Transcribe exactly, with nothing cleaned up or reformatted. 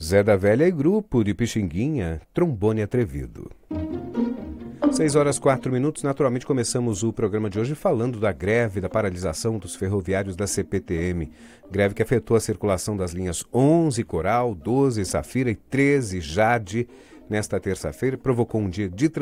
Zé da Velha e Grupo de Pixinguinha, Trombone Atrevido. seis horas quatro minutos, naturalmente começamos o programa de hoje falando da greve, da paralisação dos ferroviários da C P T M. Greve que afetou a circulação das linhas onze Coral, doze Safira e treze Jade nesta terça-feira, provocou um dia de